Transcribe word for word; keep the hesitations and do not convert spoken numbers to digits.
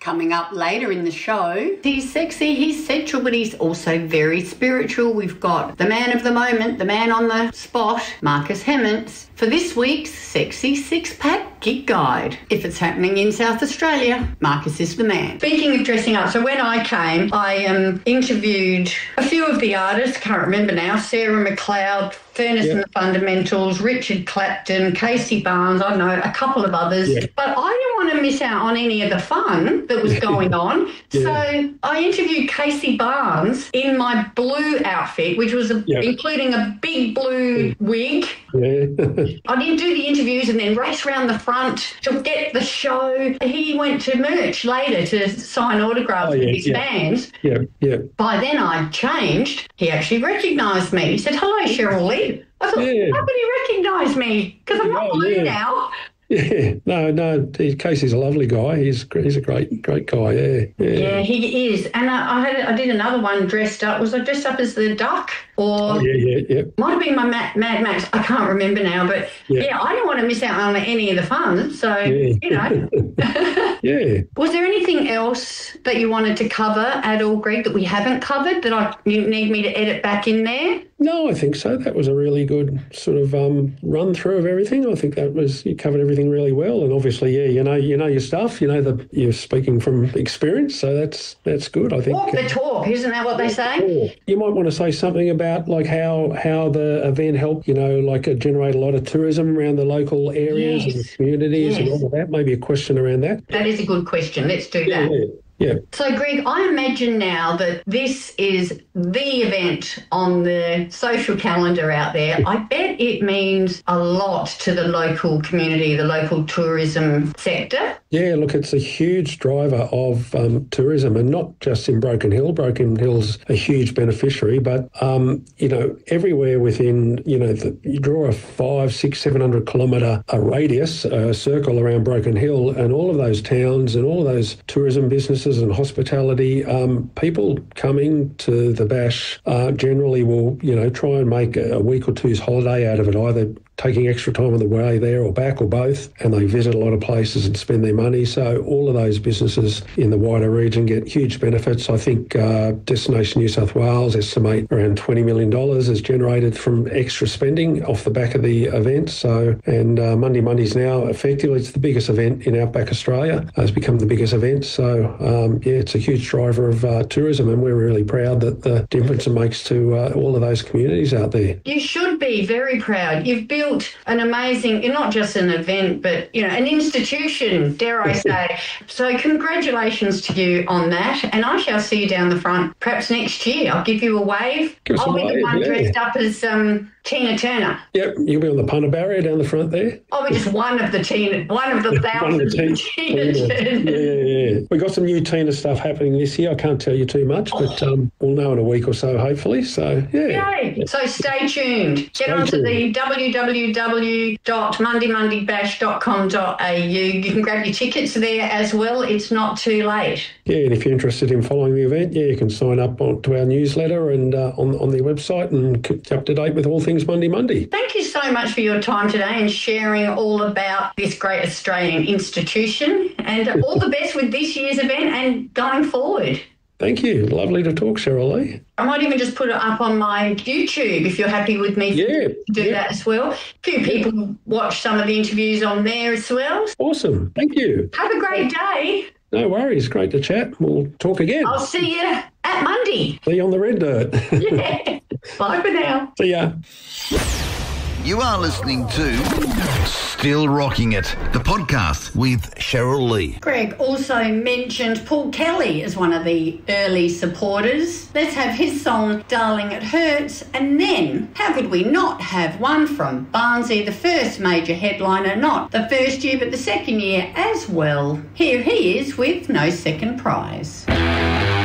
Coming up later in the show, he's sexy, he's sexual, but he's also very spiritual. We've got the man of the moment, the man on the spot, Marcus Hemmants, for this week's Sexy Six-Pack Gig Guide. If it's happening in South Australia, Marcus is the man. Speaking of dressing up, so when I came, I um, interviewed a few of the artists, can't remember now, Sarah McLeod, Furnace yep. and the Fundamentals, Richard Clapton, Casey Barnes, I don't know, a couple of others. Yep. But I didn't want to miss out on any of the fun that was going on. Yeah. So I interviewed Casey Barnes in my blue outfit, which was a, yep. including a big blue wig. Yeah. I didn't do the interviews and then race around the front to get the show. He went to merch later to sign autographs oh, yeah, with his yeah. fans. Yeah, yeah. By then I changed. He actually recognised me. He said, "Hello, Cheryl Lee." I thought, yeah. how could he recognise me? Because I'm not oh, blue yeah. now. Yeah, no, no, Casey's a lovely guy. He's he's a great, great guy, yeah. Yeah, yeah he is. And I, I had I did another one dressed up. Was I dressed up as the duck? Or oh, yeah, yeah, yeah. might have been my Mad, Mad Max. I can't remember now. But, yeah. yeah, I didn't want to miss out on any of the fun. So, yeah. you know. yeah. Was there anything else that you wanted to cover at all, Greg, that we haven't covered that I you need me to edit back in there? No, I think so. That was a really good sort of um, run through of everything. I think that was you covered everything really well. And obviously, yeah, you know, you know your stuff. You know the you're speaking from experience, so that's that's good. I think. Walk the talk, isn't that what they say? You might want to say something about like how how the event helped, you know, like uh, generate a lot of tourism around the local areas yes. and the communities yes. and all of that. Maybe a question around that. That is a good question. Let's do that. Yeah. Yeah. So, Greg, I imagine now that this is the event on the social calendar out there. I bet it means a lot to the local community, the local tourism sector. Yeah, look, it's a huge driver of um, tourism, and not just in Broken Hill. Broken Hill's a huge beneficiary, but, um, you know, everywhere within, you know, the, you draw a five, six, seven hundred kilometre a radius, a circle around Broken Hill, and all of those towns and all of those tourism businesses and hospitality, um, people coming to the Bash uh, generally will, you know, try and make a week or two's holiday out of it, either taking extra time on the way there or back or both, and they visit a lot of places and spend their money. So all of those businesses in the wider region get huge benefits. I think uh, Destination New South Wales estimate around twenty million dollars is generated from extra spending off the back of the event. So, and uh, Monday Mondays now, effectively, it's the biggest event in Outback Australia. It's become the biggest event. So, um, yeah, it's a huge driver of uh, tourism, and we're really proud that the difference it makes to uh, all of those communities out there. You should be very proud. You've built an amazing, not just an event, but, you know, an institution, dare I say. So congratulations to you on that. And I shall see you down the front perhaps next year. I'll give you a wave. Give I'll be wave, the one yeah. dressed up as um, Tina Turner. Yep, you'll be on the punter barrier down the front there. I'll be just one of the Tina, one of the thousands of, the Tina Turners. Yeah, yeah, yeah. We've got some new Tina stuff happening this year. I can't tell you too much, but um, we'll know in a week or so, hopefully. So, yeah. Yay. So stay tuned. Get stay onto tuned. the w w w dot monday monday bash dot com dot a u. You can grab your tickets there as well. It's not too late. Yeah, and if you're interested in following the event, yeah, you can sign up on, to our newsletter and uh, on, on the website and keep up to date with all things Monday Monday. Thank you so much for your time today and sharing all about this great Australian institution, and all the best with this year's event and going forward. Thank you. Lovely to talk, Cheryl Lee. I might even just put it up on my YouTube if you're happy with me yeah, to do yeah. that as well. A few people yeah. watch some of the interviews on there as well. Awesome. Thank you. Have a great day. No worries. Great to chat. We'll talk again. I'll see you at Monday. See you on the red dirt. Yeah. Bye for now. See ya. You are listening to Still Rocking It, the podcast with Cheryl Lee. Greg also mentioned Paul Kelly as one of the early supporters. Let's have his song, Darling It Hurts. And then, how could we not have one from Barnsley, the first major headliner, not the first year but the second year as well. Here he is with No Second Prize.